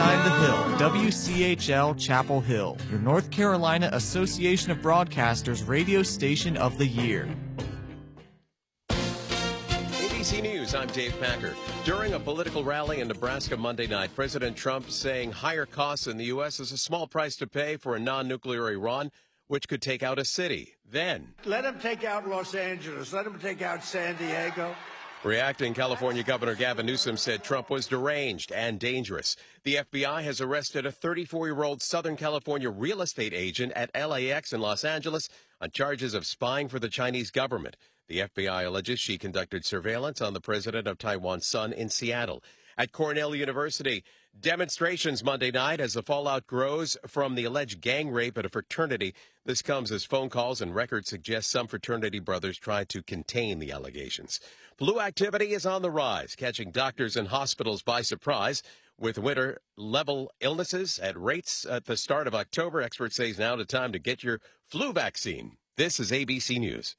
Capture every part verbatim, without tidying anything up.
nine The Hill, W C H L Chapel Hill, your North Carolina Association of Broadcasters radio station of the year. A B C News, I'm Dave Packer. During a political rally in Nebraska Monday night, President Trump saying higher costs in the U S is a small price to pay for a non-nuclear Iran, which could take out a city. Then, let him take out Los Angeles. Let him take out San Diego. Reacting, California Governor Gavin Newsom said Trump was deranged and dangerous. The F B I has arrested a thirty-four-year-old Southern California real estate agent at L A X in Los Angeles on charges of spying for the Chinese government. The F B I alleges she conducted surveillance on the president of Taiwan's son in Seattle. At Cornell University, demonstrations Monday night as the fallout grows from the alleged gang rape at a fraternity. This comes as phone calls and records suggest some fraternity brothers tried to contain the allegations. Flu activity is on the rise, catching doctors and hospitals by surprise. With winter-level illnesses at rates at the start of October, experts say now the time to get your flu vaccine. This is A B C News.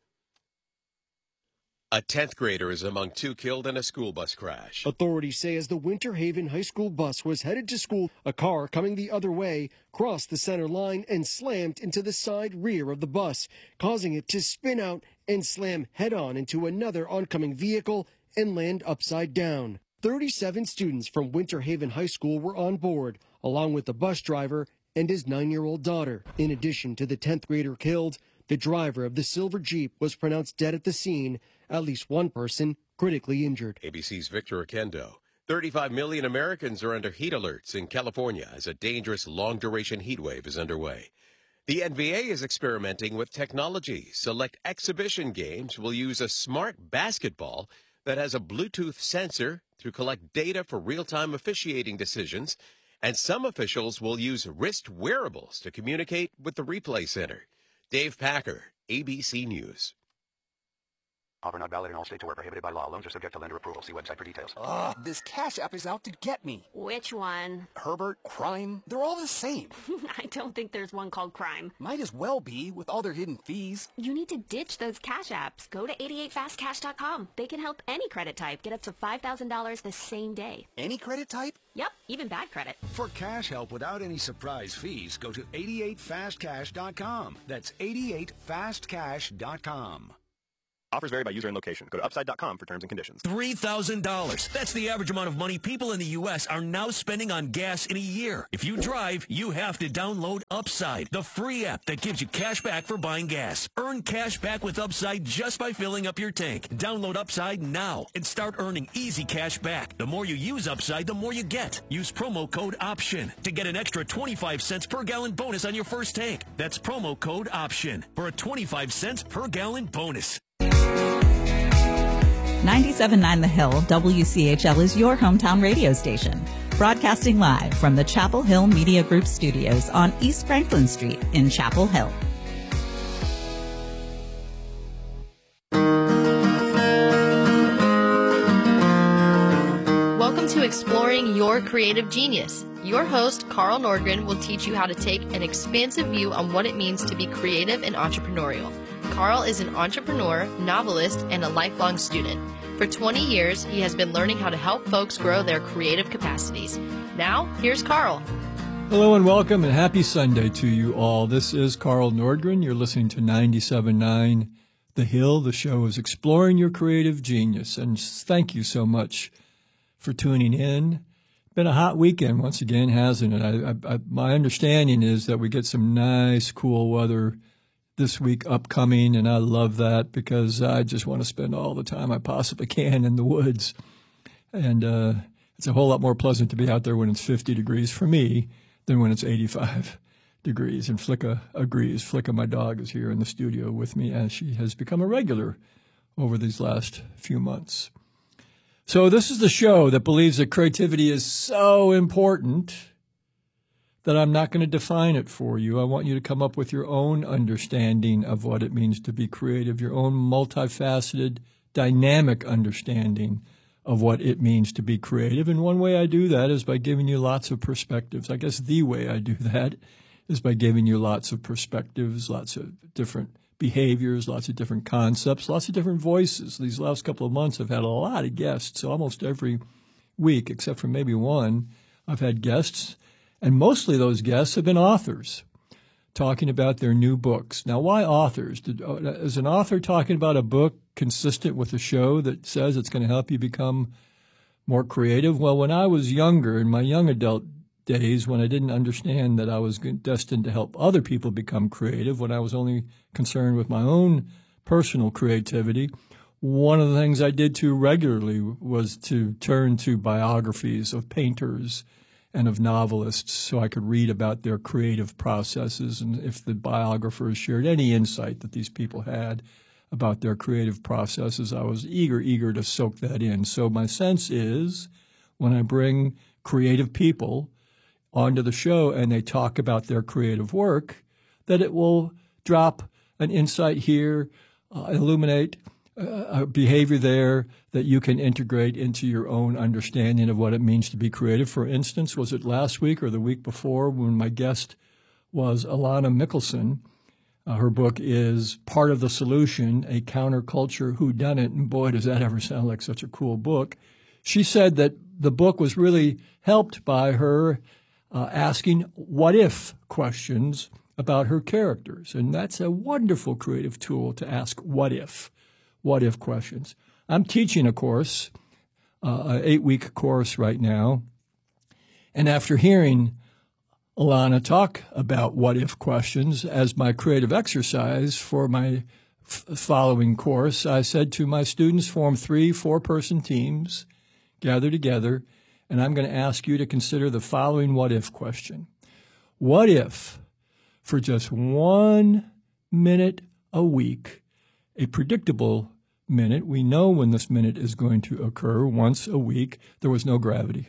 A tenth grader is among two killed in a school bus crash. Authorities say as the Winter Haven High School bus was headed to school, a car coming the other way crossed the center line and slammed into the side rear of the bus, causing it to spin out and slam head-on into another oncoming vehicle and land upside down. thirty-seven students from Winter Haven High School were on board, along with the bus driver and his nine-year-old daughter. In addition to the tenth grader killed, the driver of the silver Jeep was pronounced dead at the scene. At least one person critically injured. A B C's Victor Oquendo. thirty-five million Americans are under heat alerts in California as a dangerous long-duration heat wave is underway. The N B A is experimenting with technology. Select exhibition games will use a smart basketball that has a Bluetooth sensor to collect data for real-time officiating decisions, and some officials will use wrist wearables to communicate with the replay center. Dave Packer, A B C News. Offer not valid in all states or where prohibited by law. Loans are subject to lender approval. See website for details. Ugh, this Cash App is out to get me. Which one? Herbert, Crime, they're all the same. I don't think there's one called Crime. Might as well be, with all their hidden fees. You need to ditch those Cash Apps. Go to eighty-eight fast cash dot com. They can help any credit type get up to five thousand dollars the same day. Any credit type? Yep, even bad credit. For cash help without any surprise fees, go to eighty-eight fast cash dot com. That's eighty-eight fast cash dot com. Offers vary by user and location. Go to upside dot com for terms and conditions. three thousand dollars. That's the average amount of money people in the U S are now spending on gas in a year. If you drive, you have to download Upside, the free app that gives you cash back for buying gas. Earn cash back with Upside just by filling up your tank. Download Upside now and start earning easy cash back. The more you use Upside, the more you get. Use promo code OPTION to get an extra twenty-five cents per gallon bonus on your first tank. That's promo code OPTION for a twenty-five cents per gallon bonus. ninety-seven point nine The Hill, W C H L is your hometown radio station. Broadcasting live from the Chapel Hill Media Group studios on East Franklin Street in Chapel Hill. Welcome to Exploring Your Creative Genius. Your host, Carl Nordgren, will teach you how to take an expansive view on what it means to be creative and entrepreneurial. Carl is an entrepreneur, novelist, and a lifelong student. For twenty years, he has been learning how to help folks grow their creative capacities. Now, here's Carl. Hello and welcome and happy Sunday to you all. This is Carl Nordgren. You're listening to ninety-seven point nine The Hill. The show is Exploring Your Creative Genius. And thank you so much for tuning in. Been a hot weekend once again, hasn't it? I, I, I, my understanding is that we get some nice, cool weather this week upcoming, and I love that because I just want to spend all the time I possibly can in the woods. And uh, it's a whole lot more pleasant to be out there when it's fifty degrees for me than when it's eighty-five degrees. And Flicka agrees. Flicka, my dog, is here in the studio with me, as she has become a regular over these last few months. So this is the show that believes that creativity is so important that I'm not going to define it for you. I want you to come up with your own understanding of what it means to be creative, your own multifaceted, dynamic understanding of what it means to be creative. And one way I do that is by giving you lots of perspectives. I guess the way I do that is by giving you lots of perspectives, lots of different behaviors, lots of different concepts, lots of different voices. These last couple of months I've had a lot of guests, almost every week, except for maybe one. I've had guests, and mostly those guests have been authors talking about their new books. Now, why authors? Did, uh, is an author talking about a book consistent with a show that says it's going to help you become more creative? Well, when I was younger, in my young adult days, when I didn't understand that I was destined to help other people become creative, when I was only concerned with my own personal creativity, one of the things I did too regularly was to turn to biographies of painters and of novelists so I could read about their creative processes, and if the biographers shared any insight that these people had about their creative processes, I was eager, eager to soak that in. So my sense is when I bring creative people onto the show and they talk about their creative work, that it will drop an insight here, uh, illuminate Uh, a behavior there that you can integrate into your own understanding of what it means to be creative. For instance, was it last week or the week before when my guest was Alana Mickelson? Uh, her book is Part of the Solution, A Counterculture Whodunit, and boy, does that ever sound like such a cool book. She said that the book was really helped by her uh, asking what-if questions about her characters, and that's a wonderful creative tool to ask what-if. What-if questions. I'm teaching a course, uh, an eight-week course right now, and after hearing Alana talk about what-if questions as my creative exercise for my f- following course, I said to my students, form three four-person teams, gather together, and I'm going to ask you to consider the following what-if question. What if, for just one minute a week, a predictable minute, we know when this minute is going to occur once a week, there was no gravity?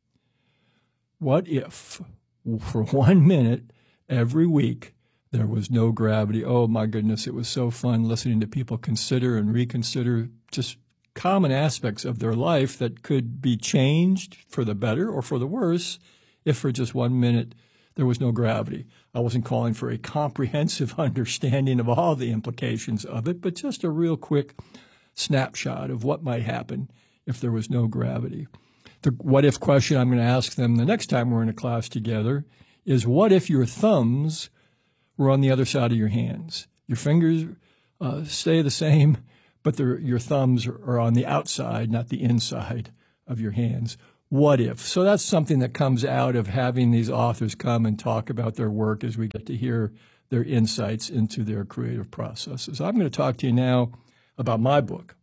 What if for one minute every week there was no gravity? Oh my goodness, it was so fun listening to people consider and reconsider just common aspects of their life that could be changed for the better or for the worse if for just one minute there was no gravity. I wasn't calling for a comprehensive understanding of all the implications of it, but just a real quick snapshot of what might happen if there was no gravity. The what-if question I'm going to ask them the next time we're in a class together is, what if your thumbs were on the other side of your hands? Your fingers uh, stay the same, but your thumbs are on the outside, not the inside of your hands. What if? So that's something that comes out of having these authors come and talk about their work as we get to hear their insights into their creative processes. I'm going to talk to you now about my book.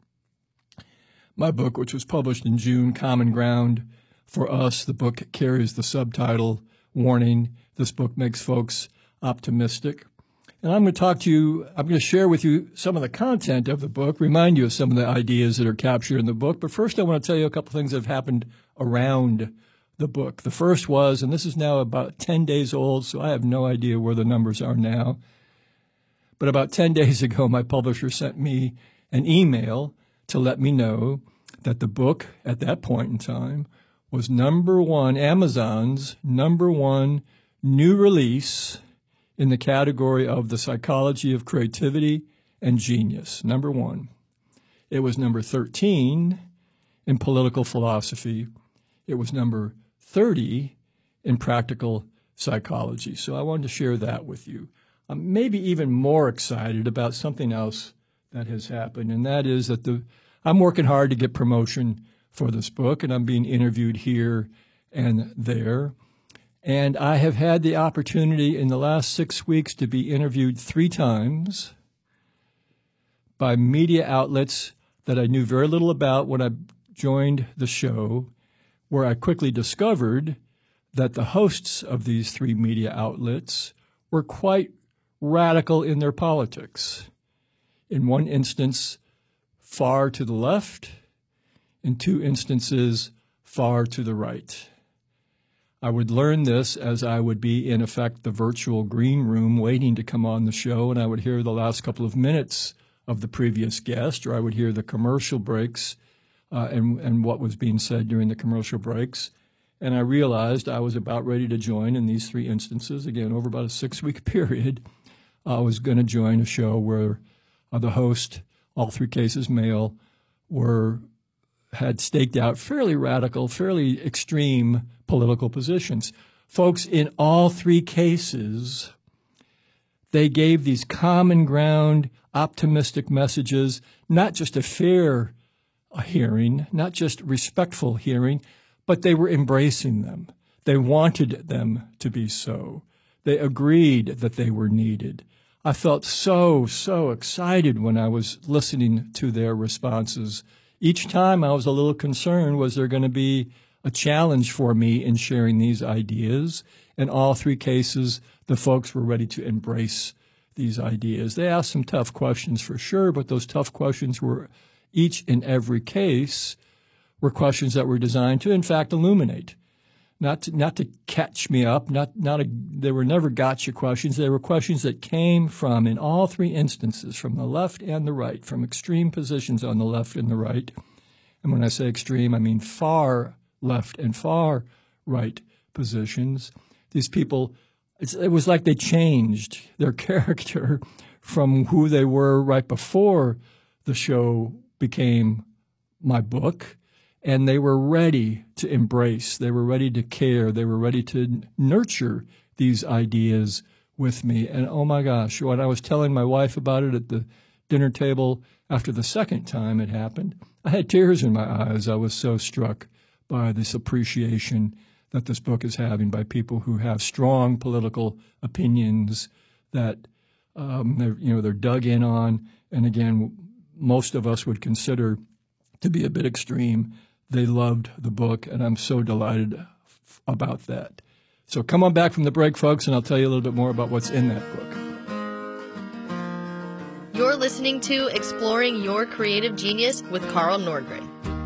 My book, which was published in June, Common Ground for Us. The book carries the subtitle, Warning, this book makes folks optimistic. And I'm going to talk to you, I'm going to share with you some of the content of the book, remind you of some of the ideas that are captured in the book. But first, I want to tell you a couple things that have happened around the book. The first was, and this is now about ten days old, so I have no idea where the numbers are now. But about ten days ago, my publisher sent me an email to let me know that the book at that point in time was number one, Amazon's number one new release in the category of the psychology of creativity and genius. Number one. It was number thirteen in political philosophy. It was number thirty in practical psychology. So I wanted to share that with you. I'm maybe even more excited about something else that has happened, and that is that the I'm working hard to get promotion for this book, and I'm being interviewed here and there. And I have had the opportunity in the last six weeks to be interviewed three times by media outlets that I knew very little about when I joined the show, where I quickly discovered that the hosts of these three media outlets were quite radical in their politics. In one instance, far to the left. In two instances, far to the right. I would learn this as I would be, in effect, the virtual green room waiting to come on the show, and I would hear the last couple of minutes of the previous guest, or I would hear the commercial breaks uh, and, and what was being said during the commercial breaks. And I realized I was about ready to join in these three instances, again, over about a six-week period. I was going to join a show where uh, the host, all three cases male, were had staked out fairly radical, fairly extreme political positions. Folks, in all three cases, they gave these common ground, optimistic messages, not just a fair hearing, not just respectful hearing, but they were embracing them. They wanted them to be so. They agreed that they were needed. I felt so, so excited when I was listening to their responses. Each time I was a little concerned, was there going to be a challenge for me in sharing these ideas? In all three cases, the folks were ready to embrace these ideas. They asked some tough questions for sure, but those tough questions were, each and every case, were questions that were designed to, in fact, illuminate. Not to, not to catch me up, not, not a, they were never gotcha questions. They were questions that came from, in all three instances, from the left and the right, from extreme positions on the left and the right. And when I say extreme, I mean far left and far right positions. These people, it's, it was like they changed their character from who they were right before the show became my book. And they were ready to embrace, they were ready to care, they were ready to nurture these ideas with me. And oh my gosh, when I was telling my wife about it at the dinner table after the second time it happened, I had tears in my eyes. I was so struck by this appreciation that this book is having by people who have strong political opinions that um, they're, you know, they're dug in on. And again, most of us would consider to be a bit extreme. They loved the book, and I'm so delighted f- about that. So come on back from the break, folks, and I'll tell you a little bit more about what's in that book. You're listening to Exploring Your Creative Genius with Carl Nordgren.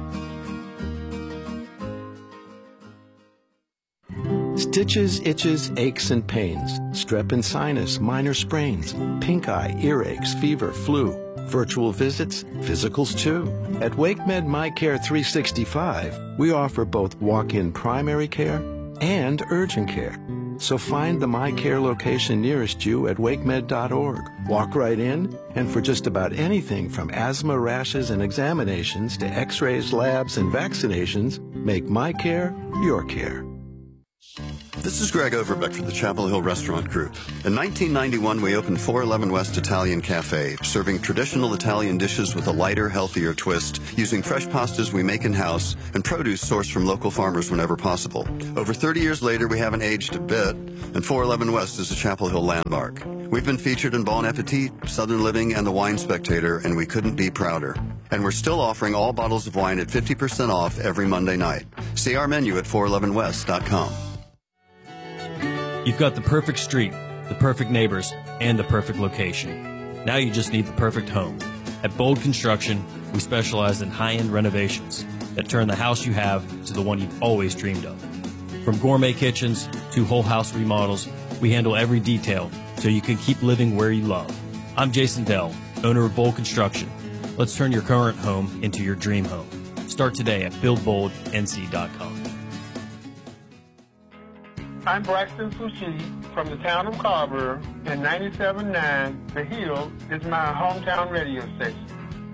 Stitches, itches, aches, and pains, strep and sinus, minor sprains, pink eye, earaches, fever, flu, virtual visits, physicals too. At WakeMed MyCare three sixty-five, we offer both walk-in primary care and urgent care. So find the MyCare location nearest you at wakemed dot org. Walk right in, and for just about anything from asthma, rashes, and examinations to x-rays, labs, and vaccinations, make MyCare your care. This is Greg Overbeck for the Chapel Hill Restaurant Group. In nineteen ninety-one, we opened four eleven West Italian Cafe, serving traditional Italian dishes with a lighter, healthier twist, using fresh pastas we make in-house and produce sourced from local farmers whenever possible. Over thirty years later, we haven't aged a bit, and four eleven West is a Chapel Hill landmark. We've been featured in Bon Appetit, Southern Living, and The Wine Spectator, and we couldn't be prouder. And we're still offering all bottles of wine at fifty percent off every Monday night. See our menu at four eleven west dot com. You've got the perfect street, the perfect neighbors, and the perfect location. Now you just need the perfect home. At Bold Construction, we specialize in high-end renovations that turn the house you have to the one you've always dreamed of. From gourmet kitchens to whole house remodels, we handle every detail so you can keep living where you love. I'm Jason Dell, owner of Bold Construction. Let's turn your current home into your dream home. Start today at build bold N C dot com. I'm Braxton Sushi from the town of Carver, and ninety-seven point nine The Hill is my hometown radio station.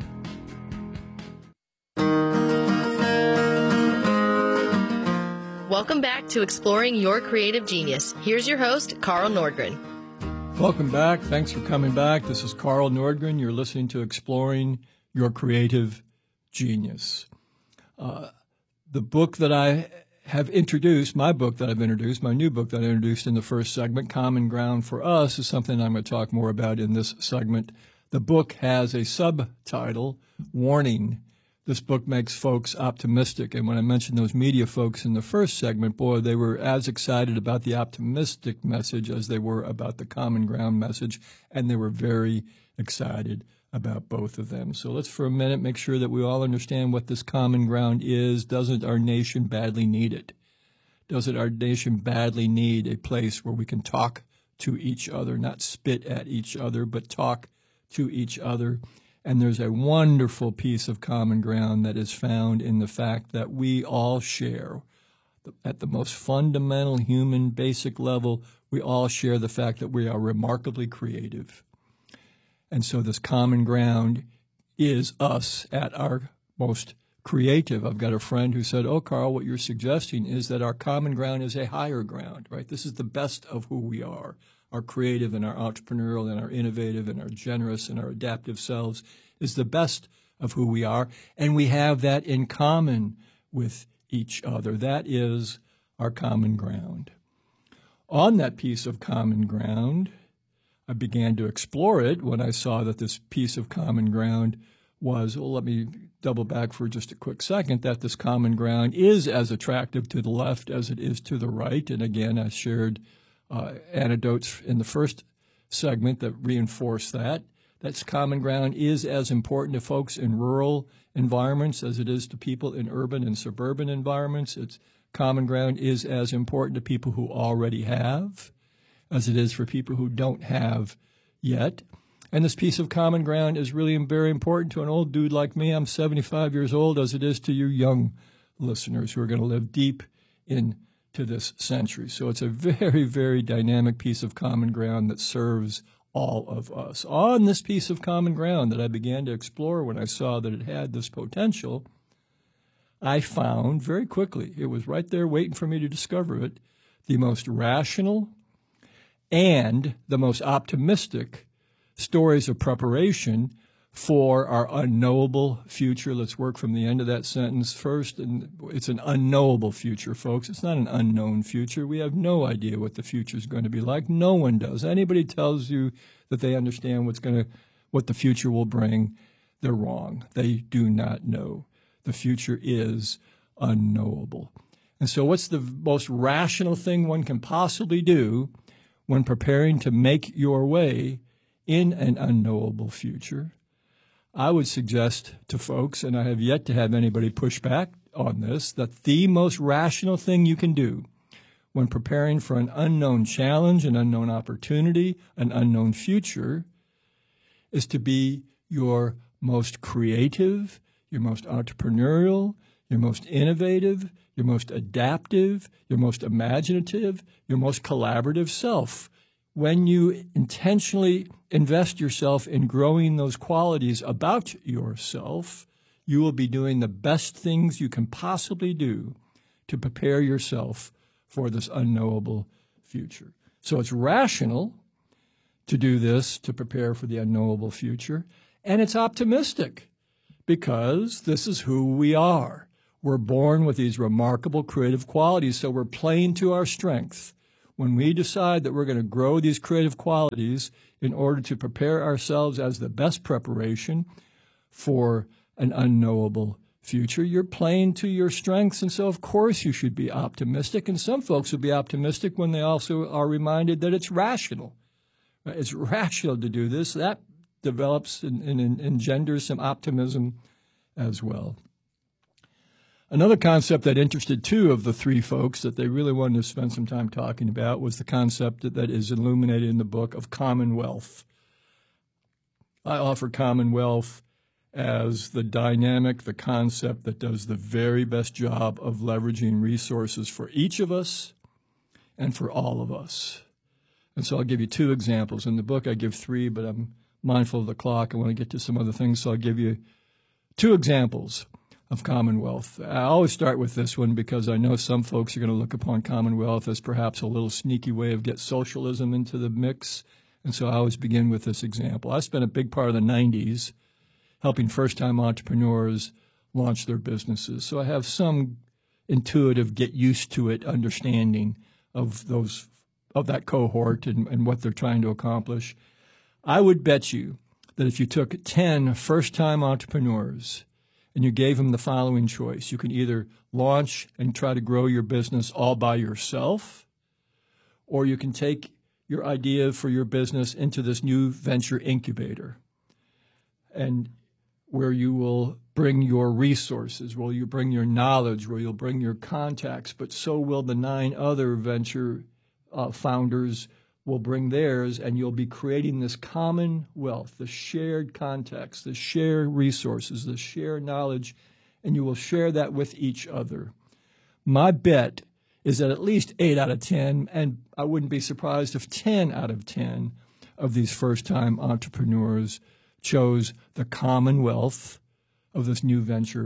Welcome back to Exploring Your Creative Genius. Here's your host, Carl Nordgren. Welcome back. Thanks for coming back. This is Carl Nordgren. You're listening to Exploring Your Creative Genius. Uh, the book that I have introduced, my book that I've introduced, my new book that I introduced in the first segment, Common Ground for Us, is something I'm going to talk more about in this segment. The book has a subtitle, Warning. This book makes folks optimistic. And when I mentioned those media folks in the first segment, boy, they were as excited about the optimistic message as they were about the Common Ground message. And they were very excited about both of them. So let's for a minute make sure that we all understand what this common ground is. Doesn't our nation badly need it? Doesn't our nation badly need a place where we can talk to each other, not spit at each other, but talk to each other? And there's a wonderful piece of common ground that is found in the fact that we all share, at the most fundamental human basic level, we all share the fact that we are remarkably creative. And so this common ground is us at our most creative. I've got a friend who said, oh, Carl, what you're suggesting is that our common ground is a higher ground, right? This is the best of who we are, our creative and our entrepreneurial and our innovative and our generous and our adaptive selves is the best of who we are, and we have that in common with each other. That is our common ground. On that piece of common ground, I began to explore it when I saw that this piece of common ground was, well, let me double back for just a quick second, that this common ground is as attractive to the left as it is to the right. And again, I shared uh, anecdotes in the first segment that reinforce that. That common ground is as important to folks in rural environments as it is to people in urban and suburban environments. It's common ground is as important to people who already have as it is for people who don't have yet. And this piece of common ground is really very important to an old dude like me. I'm seventy-five years old, as it is to you young listeners who are going to live deep into this century. So it's a very, very dynamic piece of common ground that serves all of us. On this piece of common ground that I began to explore when I saw that it had this potential, I found very quickly, it was right there waiting for me to discover it, the most rational and the most optimistic stories of preparation for our unknowable future. Let's work from the end of that sentence first. And it's an unknowable future, folks. It's not an unknown future. We have no idea what the future is going to be like. No one does. Anybody tells you that they understand what's going to, what the future will bring, they're wrong. They do not know. The future is unknowable. And so what's the most rational thing one can possibly do when preparing to make your way in an unknowable future? I would suggest to folks, and I have yet to have anybody push back on this, that the most rational thing you can do when preparing for an unknown challenge, an unknown opportunity, an unknown future, is to be your most creative, your most entrepreneurial, your most innovative, your most adaptive, your most imaginative, your most collaborative self. When you intentionally invest yourself in growing those qualities about yourself, you will be doing the best things you can possibly do to prepare yourself for this unknowable future. So it's rational to do this to prepare for the unknowable future, and it's optimistic because this is who we are. We're born with these remarkable creative qualities, so we're playing to our strength. When we decide that we're going to grow these creative qualities in order to prepare ourselves as the best preparation for an unknowable future, you're playing to your strengths, and so of course you should be optimistic. And some folks will be optimistic when they also are reminded that it's rational. It's rational to do this. That develops and, and engenders some optimism as well. Another concept that interested two of the three folks that they really wanted to spend some time talking about was the concept that, that is illuminated in the book of commonwealth. I offer commonwealth as the dynamic, the concept that does the very best job of leveraging resources for each of us and for all of us. And so I'll give you two examples. In the book I give three, but I'm mindful of the clock. I want to get to some other things, so I'll give you two examples of commonwealth. I always start with this one because I know some folks are going to look upon commonwealth as perhaps a little sneaky way of get socialism into the mix. And so I always begin with this example. I spent a big part of the nineties helping first-time entrepreneurs launch their businesses. So I have some intuitive get used to it understanding of those of that cohort and, and what they're trying to accomplish. I would bet you that if you took ten first-time entrepreneurs and you gave them the following choice, you can either launch and try to grow your business all by yourself, or you can take your idea for your business into this new venture incubator, and where you will bring your resources, where you bring your knowledge, where you'll bring your contacts, but so will the nine other venture uh, founders will bring theirs, and you'll be creating this common wealth, the shared context, the shared resources, the shared knowledge, and you will share that with each other. My bet is that at least eight out of ten, and I wouldn't be surprised if ten out of ten of these first-time entrepreneurs chose the commonwealth of this new venture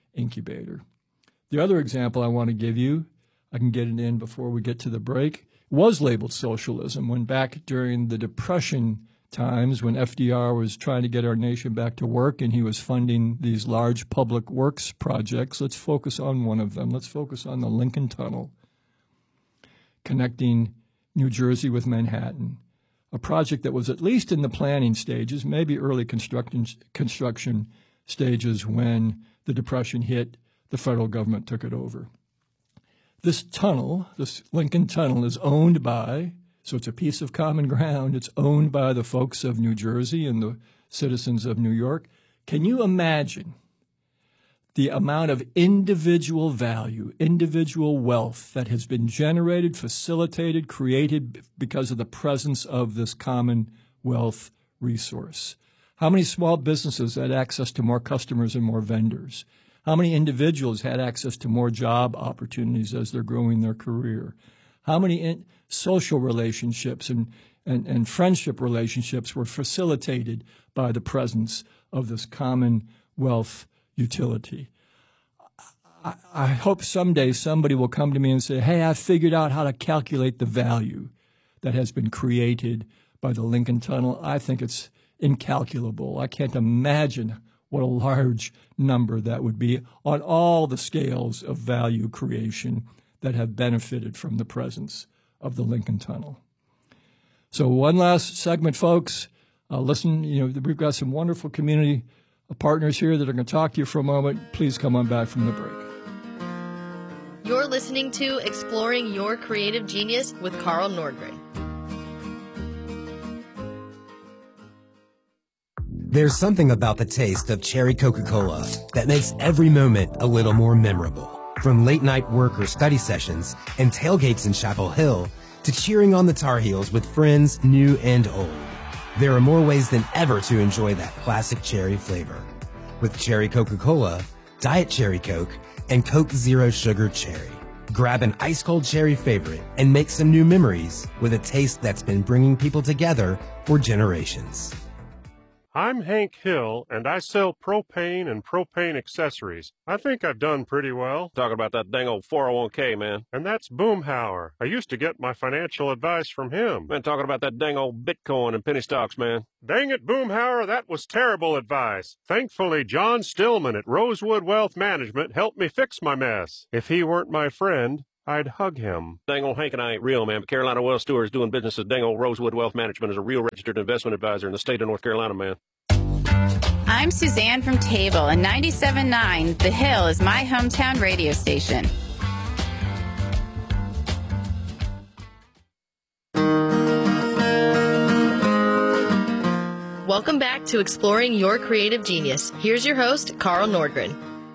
incubator. The other example I want to give you, I can get it in before we get to the break, was labeled socialism when back during the Depression times when F D R was trying to get our nation back to work and he was funding these large public works projects. Let's focus on one of them. Let's focus on the Lincoln Tunnel, connecting New Jersey with Manhattan, a project that was at least in the planning stages, maybe early construction, construction stages when the Depression hit, the federal government took it over. This tunnel, this Lincoln Tunnel, is owned by, so it's a piece of common ground, it's owned by the folks of New Jersey and the citizens of New York. Can you imagine the amount of individual value, individual wealth that has been generated, facilitated, created because of the presence of this commonwealth resource? How many small businesses had access to more customers and more vendors? How many individuals had access to more job opportunities as they're growing their career? How many in social relationships and, and, and friendship relationships were facilitated by the presence of this commonwealth utility? I, I hope someday somebody will come to me and say, hey, I figured out how to calculate the value that has been created by the Lincoln Tunnel. I think it's incalculable. I can't imagine what a large number that would be on all the scales of value creation that have benefited from the presence of the Lincoln Tunnel. So one last segment, folks. Uh, listen, you know, we've got some wonderful community partners here that are going to talk to you for a moment. Please come on back from the break. You're listening to Exploring Your Creative Genius with Carl Nordgren. There's something about the taste of cherry Coca-Cola that makes every moment a little more memorable. From late-night work or study sessions and tailgates in Chapel Hill to cheering on the Tar Heels with friends new and old, there are more ways than ever to enjoy that classic cherry flavor. With Cherry Coca-Cola, Diet Cherry Coke, and Coke Zero Sugar Cherry. Grab an ice-cold cherry favorite and make some new memories with a taste that's been bringing people together for generations. I'm Hank Hill, and I sell propane and propane accessories. I think I've done pretty well. Talking about that dang old four oh one k, man. And that's Boomhauer. I used to get my financial advice from him. Man, talking about that dang old Bitcoin and penny stocks, man. Dang it, Boomhauer, that was terrible advice. Thankfully, John Stillman at Rosewood Wealth Management helped me fix my mess. If he weren't my friend, I'd hug him. Dang old Hank and I ain't real, man, but Carolina Wealth Stewart is doing business at dang old Rosewood Wealth Management as a real registered investment advisor in the state of North Carolina, man. I'm Suzanne from Table, and ninety-seven point nine The Hill is my hometown radio station. Welcome back to Exploring Your Creative Genius. Here's your host, Carl Nordgren.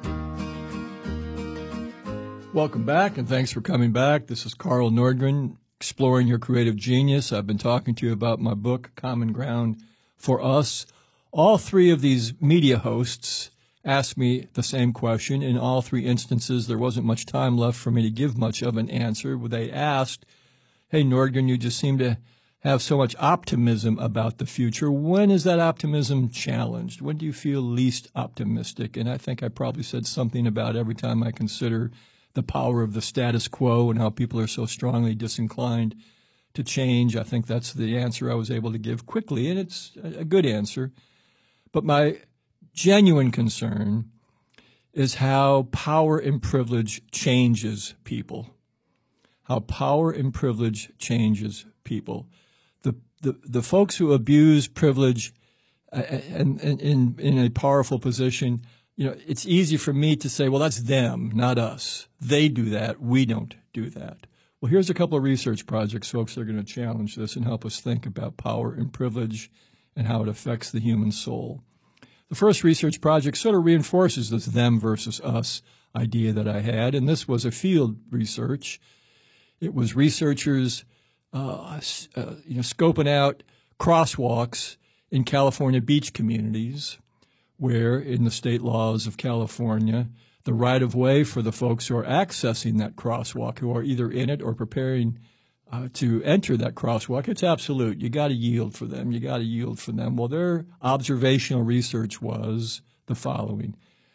Welcome back, and thanks for coming back. This is Carl Nordgren, Exploring Your Creative Genius. I've been talking to you about my book, Common Ground for Us. All three of these media hosts asked me the same question. In all three instances, there wasn't much time left for me to give much of an answer. They asked, hey, Nordgren, you just seem to have so much optimism about the future. When is that optimism challenged? When do you feel least optimistic? And I think I probably said something about every time I consider the power of the status quo and how people are so strongly disinclined to change. I think that's the answer I was able to give quickly, and it's a good answer. But my genuine concern is how power and privilege changes people. How power and privilege changes people. The the, the folks who abuse privilege uh, and, and in in a powerful position, you know, it's easy for me to say, well, that's them, not us. They do that. We don't do that. Well, here's a couple of research projects, folks, that are going to challenge this and help us think about power and privilege and how it affects the human soul. The first research project sort of reinforces this them versus us idea that I had, and this was a field research. It was researchers uh, uh, you know, scoping out crosswalks in California beach communities where, in the state laws of California, the right-of-way for the folks who are accessing that crosswalk, who are either in it or preparing Uh, to enter that crosswalk, it's absolute. You got to yield for them. You got to yield for them. Well, their observational research was the following.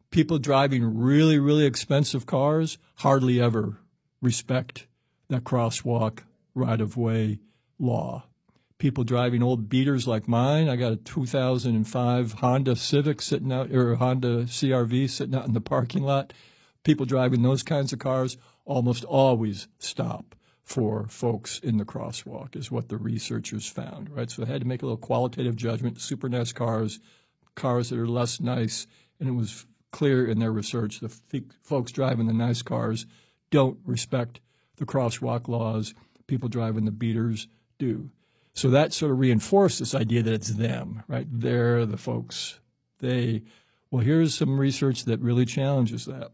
People driving really, really expensive cars hardly ever respect that crosswalk right-of-way law. People driving old beaters like mine. I got a two thousand five Honda Civic sitting out, or a Honda C R V sitting out in the parking lot. People driving those kinds of cars almost always stop for folks in the crosswalk, is what the researchers found, right? So they had to make a little qualitative judgment. Super nice cars, cars that are less nice, and it was clear in their research the f- folks driving the nice cars don't respect the crosswalk laws. People driving the beaters do. So that sort of reinforced this idea that it's them, right? They're the folks. They, well, here's some research that really challenges that.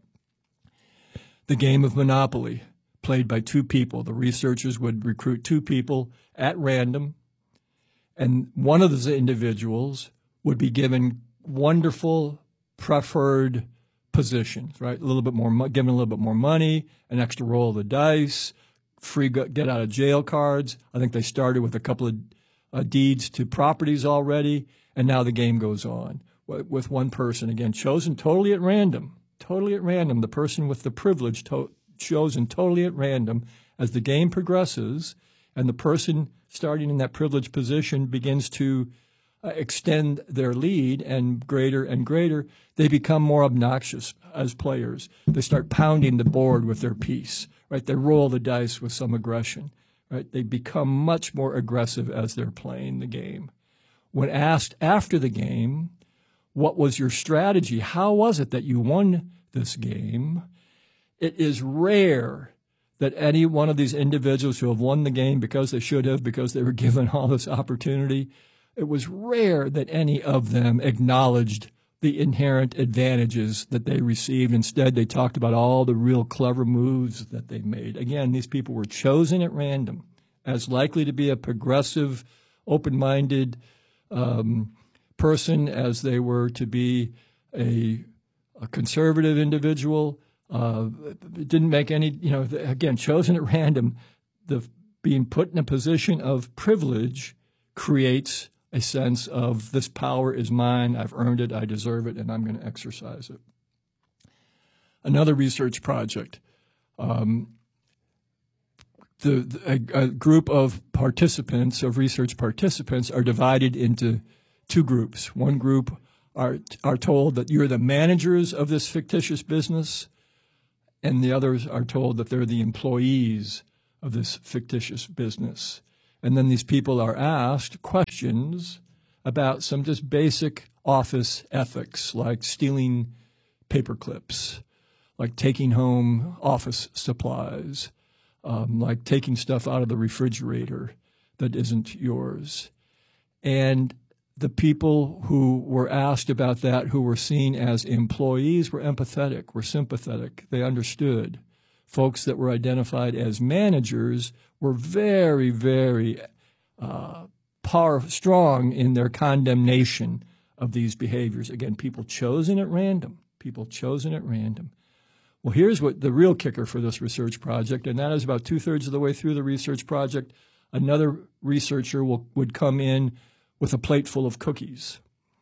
The game of Monopoly, played by two people. The researchers would recruit two people at random, and one of those individuals would be given wonderful preferred positions, right? A little bit more, given a little bit more money, an extra roll of the dice, free get out of jail cards. I think they started with a couple of uh, deeds to properties already, and now the game goes on with one person, again, chosen totally at random, totally at random, the person with the privilege to- chosen totally at random. As the game progresses and the person starting in that privileged position begins to uh, extend their lead and greater and greater, they become more obnoxious as players. They start pounding the board with their piece, right? They roll the dice with some aggression, right? They become much more aggressive as they're playing the game. When asked after the game, what was your strategy? How was it that you won this game? It is rare that any one of these individuals who have won the game because they should have, because they were given all this opportunity, it was rare that any of them acknowledged the inherent advantages that they received. Instead, they talked about all the real clever moves that they made. Again, these people were chosen at random as likely to be a progressive, open-minded um, person as they were to be a, a conservative individual. Uh, it didn't make any, you know, again, chosen at random. The being put in a position of privilege creates a sense of this power is mine, I've earned it, I deserve it, and I'm going to exercise it. Another research project. Um, the, the a, a group of participants, of research participants, are divided into two groups. One group are are told that you're the managers of this fictitious business, and the others are told that they're the employees of this fictitious business. And then these people are asked questions about some just basic office ethics, like stealing paper clips, like taking home office supplies, um, like taking stuff out of the refrigerator that isn't yours. And the people who were asked about that, who were seen as employees, were empathetic, were sympathetic. They understood. Folks that were identified as managers were very, very uh, power, strong in their condemnation of these behaviors. Again, people chosen at random, people chosen at random. Well, here's what the real kicker for this research project, and that is about two-thirds of the way through the research project, another researcher will, would come in with a plate full of cookies.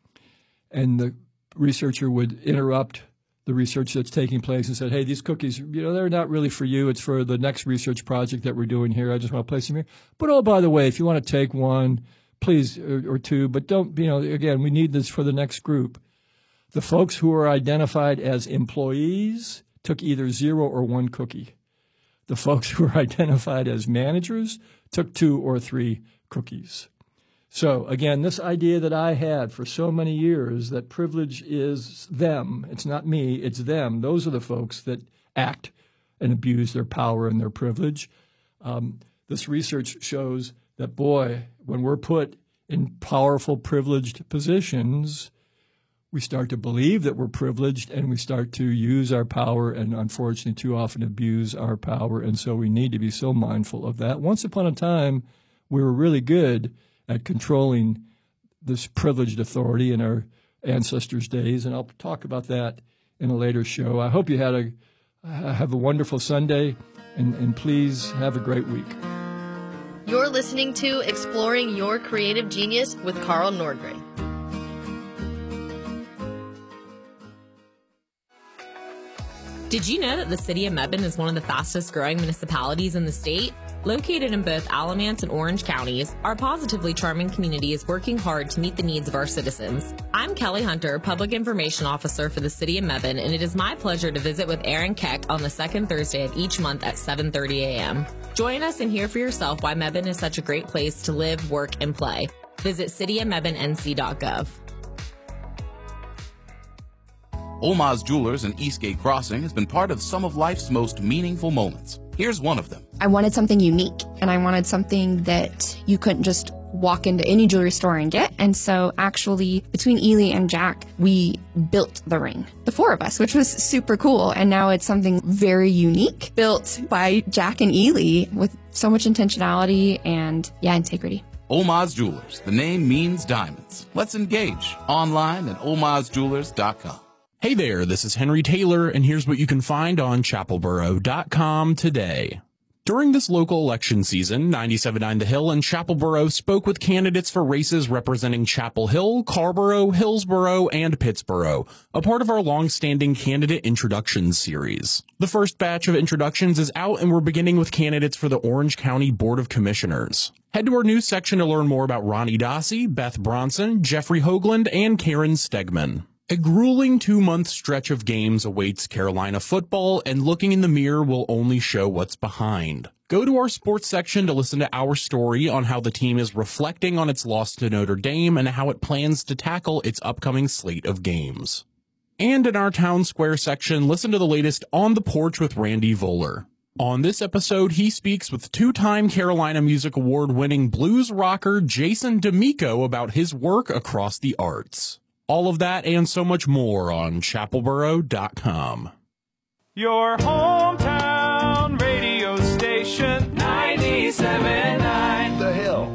And the researcher would interrupt the research that's taking place and said, hey, these cookies, you know, they're not really for you. It's for the next research project that we're doing here. I just want to place them here. But, oh, by the way, if you want to take one, please, or, or two, but don't, you know, again, we need this for the next group. The folks who are identified as employees took either zero or one cookie. The folks who are identified as managers took two or three cookies. So, again, this idea that I had for so many years that privilege is them, it's not me, it's them, those are the folks that act and abuse their power and their privilege. Um, this research shows that, boy, when we're put in powerful, privileged positions, we start to believe that we're privileged and we start to use our power and, unfortunately, too often abuse our power. And so we need to be so mindful of that. Once upon a time, we were really good at controlling this privileged authority in our ancestors' days, and I'll talk about that in a later show. I hope you had a have a wonderful Sunday, and, and please have a great week. You're listening to Exploring Your Creative Genius with Carl Nordgren. Did you know that the city of Mebane is one of the fastest growing municipalities in the state? Located in both Alamance and Orange counties, our positively charming community is working hard to meet the needs of our citizens. I'm Kelly Hunter, Public Information Officer for the city of Mebane, and it is my pleasure to visit with Aaron Keck on the second Thursday of each month at seven thirty a.m. Join us and hear for yourself why Mebane is such a great place to live, work, and play. Visit city of mebane n c dot gov. Olmaz Jewelers in Eastgate Crossing has been part of some of life's most meaningful moments. Here's one of them. I wanted something unique, and I wanted something that you couldn't just walk into any jewelry store and get. And so actually, between Ely and Jack, we built the ring, the four of us, which was super cool. And now it's something very unique, built by Jack and Ely with so much intentionality and, yeah, integrity. Olmaz Jewelers. The name means diamonds. Let's engage online at olmaz jewelers dot com. Hey there, this is Henry Taylor, and here's what you can find on chapel borough dot com today. During this local election season, ninety-seven point nine The Hill and Chapel Borough spoke with candidates for races representing Chapel Hill, Carrboro, Hillsborough, and Pittsboro, a part of our long-standing candidate introductions series. The first batch of introductions is out, and we're beginning with candidates for the Orange County Board of Commissioners. Head to our news section to learn more about Ronnie Dossi, Beth Bronson, Jeffrey Hoagland, and Karen Stegman. A grueling two-month stretch of games awaits Carolina football, and looking in the mirror will only show what's behind. Go to our sports section to listen to our story on how the team is reflecting on its loss to Notre Dame and how it plans to tackle its upcoming slate of games. And in our town square section, listen to the latest On the Porch with Randy Voller. On this episode, he speaks with two-time Carolina Music Award-winning blues rocker Jason D'Amico about his work across the arts. All of that and so much more on chapel borough dot com. Your hometown radio station, ninety-seven point nine The Hill.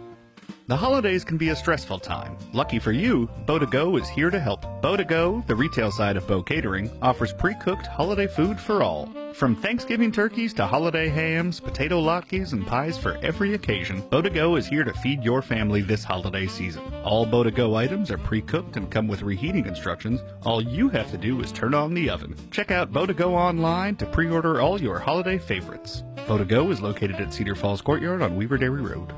The holidays can be a stressful time. Lucky for you, Bow to Go is here to help. Bow to Go, the retail side of Bow Catering, offers pre-cooked holiday food for all. From Thanksgiving turkeys to holiday hams, potato latkes, and pies for every occasion, Bow to Go is here to feed your family this holiday season. All Bow to Go items are pre-cooked and come with reheating instructions. All you have to do is turn on the oven. Check out Bow to Go online to pre-order all your holiday favorites. Bow to Go is located at Cedar Falls Courtyard on Weaver Dairy Road.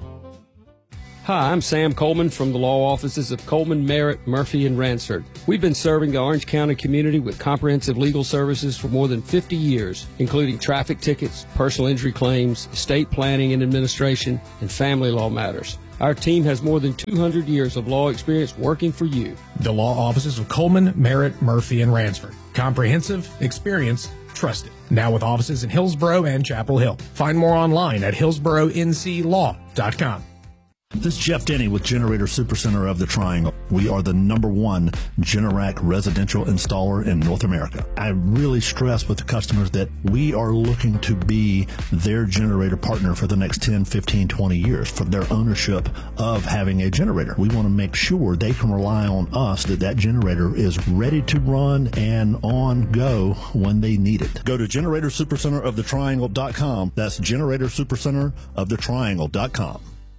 Hi, I'm Sam Coleman from the law offices of Coleman, Merritt, Murphy, and Ransford. We've been serving the Orange County community with comprehensive legal services for more than fifty years, including traffic tickets, personal injury claims, estate planning and administration, and family law matters. Our team has more than two hundred years of law experience working for you. The law offices of Coleman, Merritt, Murphy, and Ransford. Comprehensive, experienced, trusted. Now with offices in Hillsborough and Chapel Hill. Find more online at hillsborough n c law dot com. This is Jeff Denny with Generator Supercenter of the Triangle. We are the number one Generac residential installer in North America. I really stress with the customers that we are looking to be their generator partner for the next ten, fifteen, twenty years for their ownership of having a generator. We want to make sure they can rely on us that that generator is ready to run and on go when they need it. Go to generator supercenter of the triangle dot com. That's generator supercenter of the triangle dot com.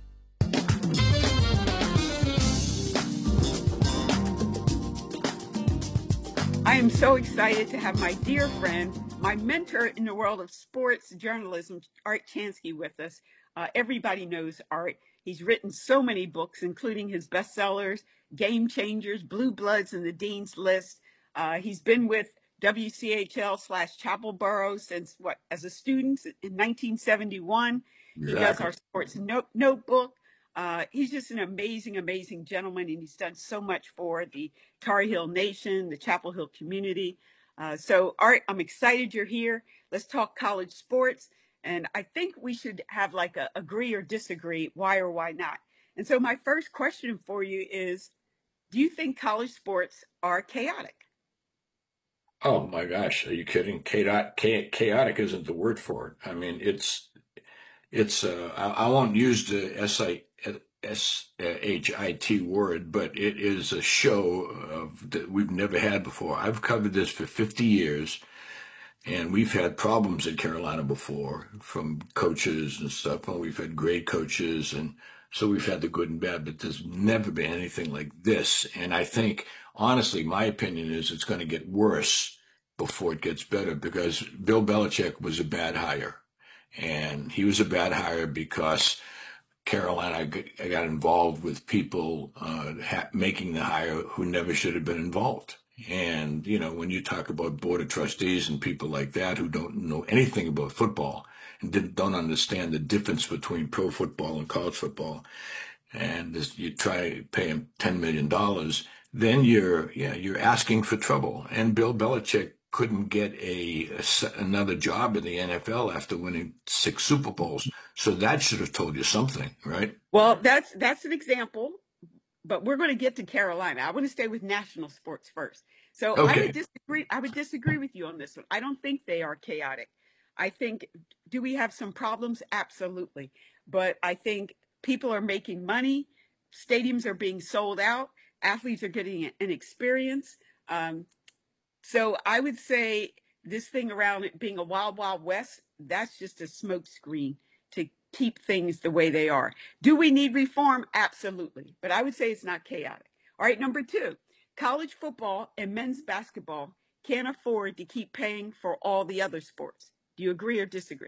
I am so excited to have my dear friend, my mentor in the world of sports journalism, Art Chansky, with us. Uh, everybody knows Art. He's written so many books, including his bestsellers, Game Changers, Blue Bloods, and the Dean's List. Uh, he's been with W C H L slash Chapel Borough since, what, as a student in nineteen seventy-one. Exactly. He does our sports note, notebook. Uh, he's just an amazing, amazing gentleman, and he's done so much for the Tar Heel Nation, the Chapel Hill community. Uh, so, Art, I'm excited you're here. Let's talk college sports. And I think we should have like a agree or disagree, why or why not. And so my first question for you is, do you think college sports are chaotic? Oh, my gosh. Are you kidding? Chaotic, chaotic isn't the word for it. I mean, it's, it's. Uh, I, I won't use the S I S H I T word, but it is a show of that we've never had before. I've covered this for fifty years, and we've had problems in Carolina before from coaches and stuff. Well, we've had great coaches, and so we've had the good and bad, but there's never been anything like this. And I think, honestly, my opinion is it's going to get worse before it gets better, because Bill Belichick was a bad hire. And he was a bad hire because Carolina got involved with people uh, ha- making the hire who never should have been involved. And, you know, when you talk about board of trustees and people like that who don't know anything about football and didn't, don't understand the difference between pro football and college football, and this, you try to pay him ten million dollars, then you're, yeah, you're asking for trouble. And Bill Belichick couldn't get a, a another job in the N F L after winning six Super Bowls. So that should have told you something, right? Well, that's that's an example, but we're going to get to Carolina. I want to stay with national sports first. So Okay. I would disagree. I would disagree with you on this one. I don't think they are chaotic. I think, do we have some problems? Absolutely. But I think people are making money. Stadiums are being sold out. Athletes are getting an experience. Um, So I would say this thing around it being a wild, wild west, that's just a smokescreen to keep things the way they are. Do we need reform? Absolutely. But I would say it's not chaotic. All right, number two, college football and men's basketball can't afford to keep paying for all the other sports. Do you agree or disagree?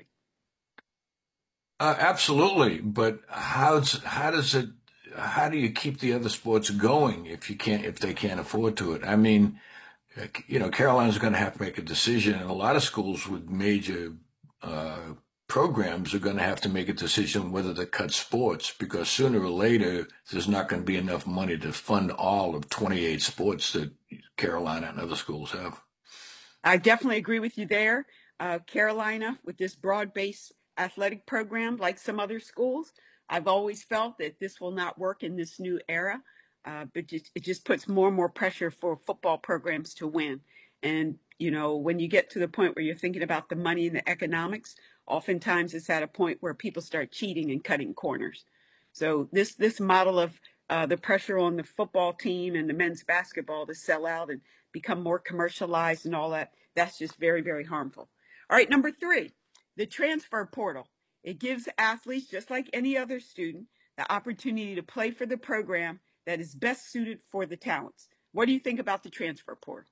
Uh, absolutely. But how's, how does it, how do you keep the other sports going if you can't, if they can't afford to it? I mean, you know, Carolina's going to have to make a decision, and a lot of schools with major uh, programs are going to have to make a decision whether to cut sports, because sooner or later there's not going to be enough money to fund all of twenty-eight sports that Carolina and other schools have. I definitely agree with you there. Uh, Carolina, with this broad-based athletic program, like some other schools, I've always felt that this will not work in this new era. Uh, but just, it just puts more and more pressure for football programs to win. And, you know, when you get to the point where you're thinking about the money and the economics, oftentimes it's at a point where people start cheating and cutting corners. So this this model of uh, the pressure on the football team and the men's basketball to sell out and become more commercialized and all that, that's just very, very harmful. All right, number three, the transfer portal. It gives athletes, just like any other student, the opportunity to play for the program that is best suited for the talents. What do you think about the transfer portal?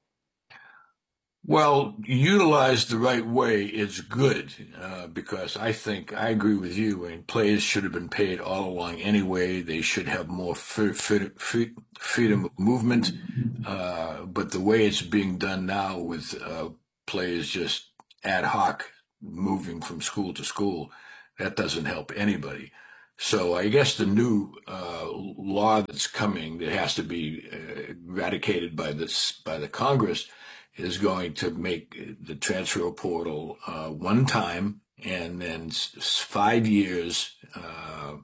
Well, utilized the right way is good, uh, because I think I agree with you. I mean, players should have been paid all along anyway. They should have more free, free, freedom of movement. Uh, but the way it's being done now with uh, players just ad hoc moving from school to school, that doesn't help anybody. So I guess the new uh, law that's coming that has to be uh, eradicated by this by the Congress is going to make the transfer portal uh, one time and then five years uh,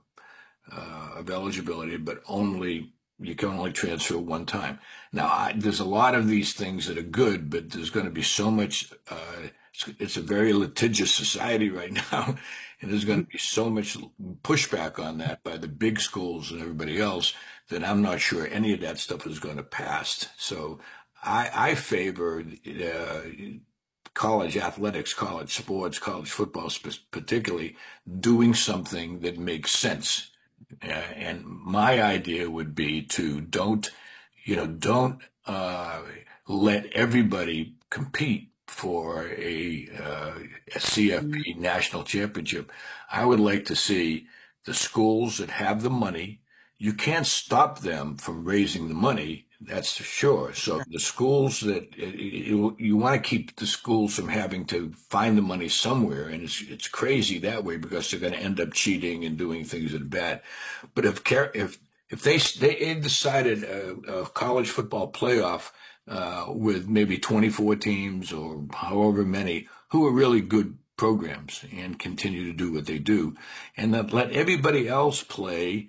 uh, of eligibility, but only you can only transfer one time. Now, I, there's a lot of these things that are good, but there's going to be so much. Uh, it's, it's a very litigious society right now. And there's going to be so much pushback on that by the big schools and everybody else that I'm not sure any of that stuff is going to pass. So I, I favor uh, college athletics, college sports, college football particularly, doing something that makes sense. Uh, and my idea would be to don't, you know, don't uh, let everybody compete for a, uh, a C F P national championship. I would like to see the schools that have the money. You can't stop them from raising the money, that's for sure. So the schools that you, you want to keep the schools from having to find the money somewhere, and it's it's crazy that way because they're going to end up cheating and doing things that are bad. But if if if they they decided a, a college football playoff Uh, with maybe twenty-four teams or however many who are really good programs and continue to do what they do, and then let everybody else play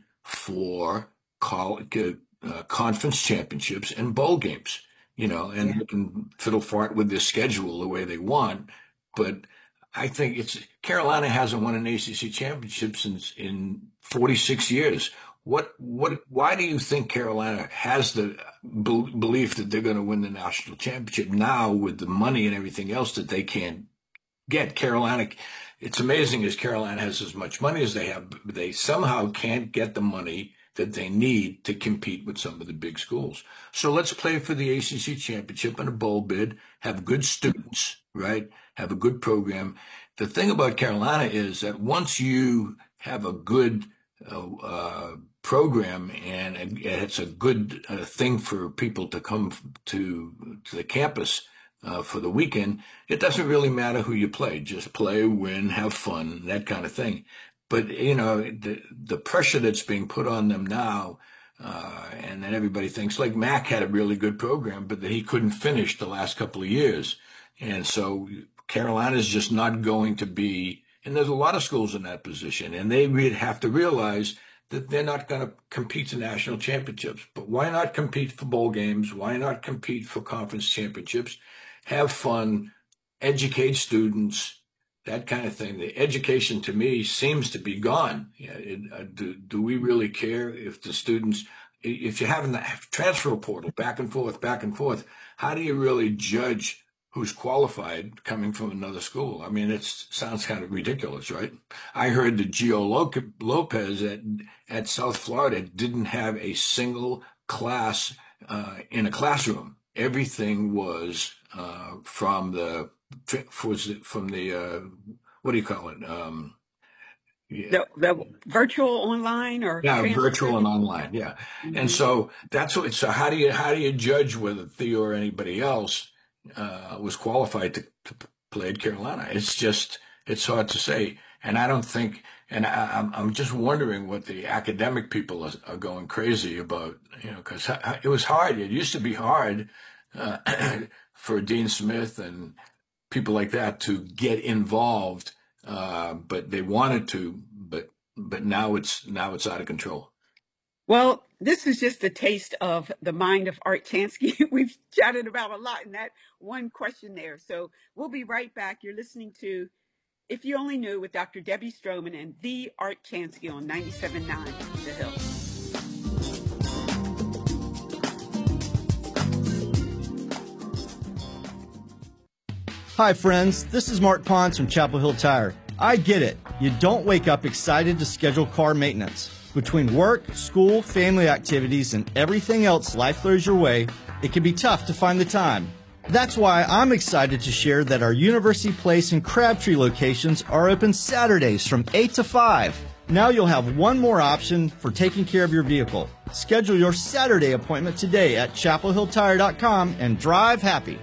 for college, uh, conference championships and bowl games, you know, and, yeah. and fiddle fart with their schedule the way they want. But I think it's Carolina hasn't won an A C C championship since in forty-six years. What, what, why do you think Carolina has the be- belief that they're going to win the national championship now with the money and everything else that they can't get? Carolina, it's amazing as Carolina has as much money as they have, but they somehow can't get the money that they need to compete with some of the big schools. So let's play for the A C C championship in a bowl bid, have good students, right? Have a good program. The thing about Carolina is that once you have a good uh, uh, program and it's a good uh, thing for people to come to, to the campus uh, for the weekend, it doesn't really matter who you play. Just play, win, have fun, that kind of thing. But, you know, the, the pressure that's being put on them now, uh, and then everybody thinks, like Mac had a really good program, but that he couldn't finish the last couple of years. And so Carolina's just not going to be, and there's a lot of schools in that position, and they really have to realize that they're not going to compete for national championships. But why not compete for bowl games? Why not compete for conference championships? Have fun, educate students, that kind of thing. The education, to me, seems to be gone. Yeah, it, uh, do, do we really care if the students, if you're having the transfer portal back and forth, back and forth, how do you really judge who's qualified coming from another school? I mean, it sounds kind of ridiculous, right? I heard that Gio Lopez at, at South Florida didn't have a single class uh, in a classroom. Everything was uh, from the was from the uh, what do you call it? Um, yeah. the, the virtual online or yeah, virtual and online, yeah. Mm-hmm. And so that's what. So how do you how do you judge whether Theo or anybody else uh, was qualified to, to play at Carolina? It's just it's hard to say, and I don't think. And I, I'm I'm just wondering what the academic people are, are going crazy about, you know, because it was hard. It used to be hard uh, for Dean Smith and people like that to get involved, uh, but they wanted to, but but now it's now it's out of control. Well, this is just a taste of the mind of Art Chansky. We've chatted about a lot in that one question there. So we'll be right back. You're listening to If You Only Knew with Doctor Debbie Stroman and the Art Chansky on ninety-seven point nine The Hill. Hi friends, this is Mark Pons from Chapel Hill Tire. I get it. You don't wake up excited to schedule car maintenance. Between work, school, family activities, and everything else life throws your way, it can be tough to find the time. That's why I'm excited to share that our University Place and Crabtree locations are open Saturdays from eight to five. Now you'll have one more option for taking care of your vehicle. Schedule your Saturday appointment today at chapel hill tire dot com and drive happy.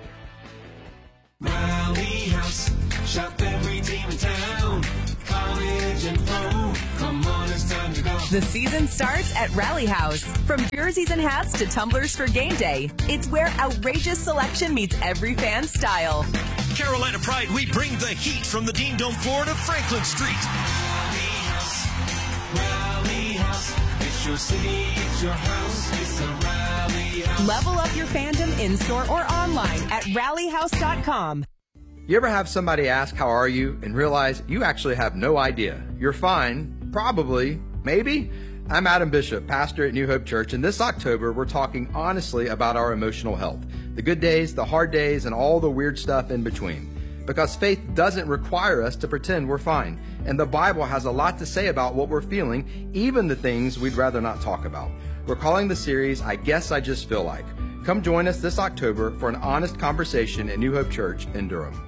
Rally House, shop every team in town, college and pro, come on, it's time to go. The season starts at Rally House. From jerseys and hats to tumblers for game day, it's where outrageous selection meets every fan's style. Carolina Pride, we bring the heat from the Dean Dome floor to Franklin Street. Rally House, Rally House, it's your city, it's your house, it's the Rally House. Level up your fandom in-store or online at rally house dot com. You ever have somebody ask, how are you, and realize you actually have no idea? You're fine, probably, maybe? I'm Adam Bishop, pastor at New Hope Church, and this October we're talking honestly about our emotional health. The good days, the hard days, and all the weird stuff in between. Because faith doesn't require us to pretend we're fine, and the Bible has a lot to say about what we're feeling, even the things we'd rather not talk about. We're calling the series, I Guess I Just Feel Like. Come join us this October for an honest conversation at New Hope Church in Durham.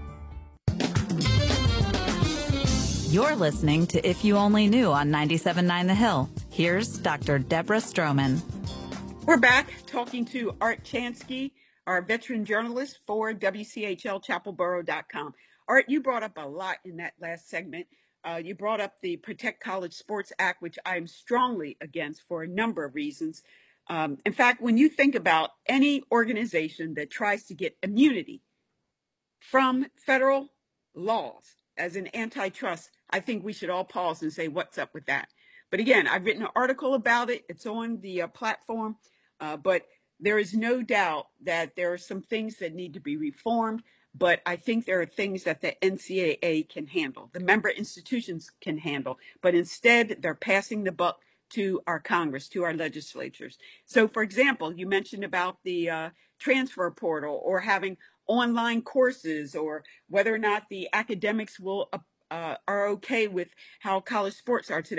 You're listening to If You Only Knew on ninety-seven point nine The Hill. Here's Doctor Deborah Stroman. We're back talking to Art Chansky, our veteran journalist for W C H L chapel borough dot com. Art, you brought up a lot in that last segment. Uh, you brought up the Protect College Sports Act, which I'm strongly against for a number of reasons. Um, in fact, when you think about any organization that tries to get immunity from federal laws as an antitrust, I think we should all pause and say, what's up with that? But again, I've written an article about it. It's on the uh, platform, uh, but there is no doubt that there are some things that need to be reformed. But I think there are things that the N C double A can handle, the member institutions can handle. But instead, they're passing the buck to our Congress, to our legislatures. So, for example, you mentioned about the uh, transfer portal or having online courses, or whether or not the academics will uh, uh, are okay with how college sports are today.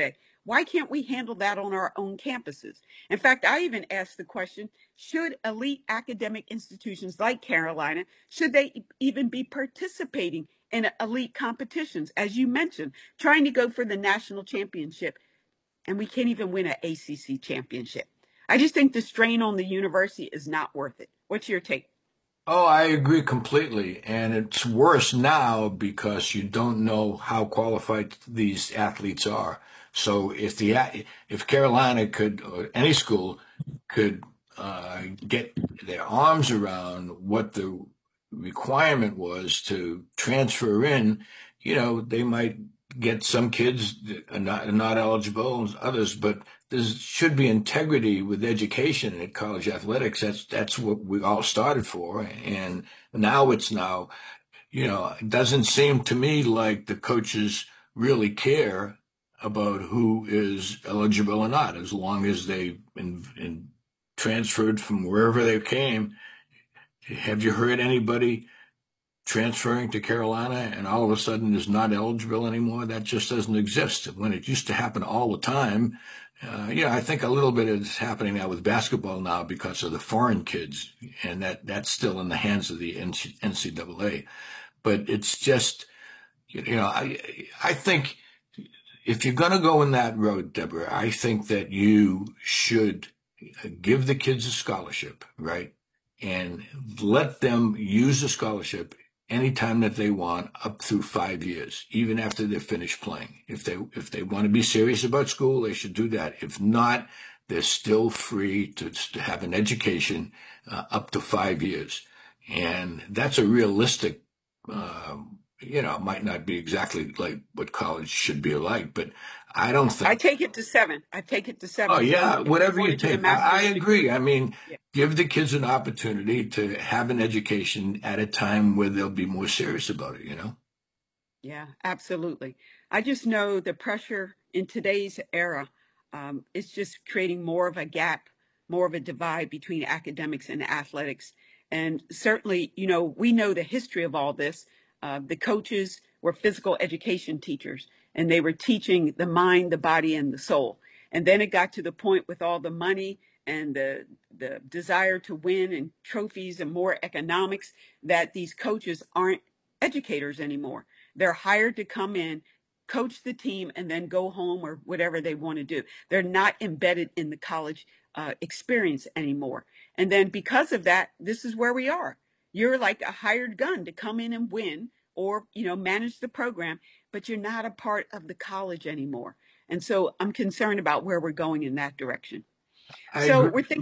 Why can't we handle that on our own campuses? In fact, I even asked the question, should elite academic institutions like Carolina, should they even be participating in elite competitions, as you mentioned, trying to go for the national championship, and we can't even win an A C C championship? I just think the strain on the university is not worth it. What's your take? Oh, I agree completely. And it's worse now because you don't know how qualified these athletes are. So if the if Carolina could, or any school could uh, get their arms around what the requirement was to transfer in, you know, they might get some kids that are not, are not eligible and others, but there should be integrity with education at college athletics. That's that's what we all started for. And now it's now, you know, it doesn't seem to me like the coaches really care about who is eligible or not, as long as they've been, been transferred from wherever they came. Have you heard anybody transferring to Carolina and all of a sudden is not eligible anymore? That just doesn't exist. When it used to happen all the time, uh, yeah, I think a little bit is happening now with basketball now because of the foreign kids, and that, that's still in the hands of the N C double A. But it's just, you know, I I think if you're going to go in that road, Deborah, I think that you should give the kids a scholarship, right? And let them use the scholarship anytime that they want up through five years, even after they're finished playing. If they if they want to be serious about school, they should do that. If not, they're still free to, to have an education uh, up to five years. And that's a realistic, uh, you know, it might not be exactly like what college should be like, but I don't think. I take it to seven. I take it to seven. Oh, yeah, If whatever you you want to do take. a I, I master's agree. I mean, Yeah. give the kids an opportunity to have an education at a time where they'll be more serious about it, you know? Yeah, absolutely. I just know the pressure in today's era um, is just creating more of a gap, more of a divide between academics and athletics. And certainly, you know, we know the history of all this. Uh, the coaches were physical education teachers, and they were teaching the mind, the body, and the soul. And then it got to the point with all the money and the the desire to win and trophies and more economics that these coaches aren't educators anymore. They're hired to come in, coach the team, and then go home or whatever they want to do. They're not embedded in the college uh, experience anymore. And then because of that, this is where we are. You're like a hired gun to come in and win or, you know, manage the program, but you're not a part of the college anymore. And so I'm concerned about where we're going in that direction. I So agree. we're thinking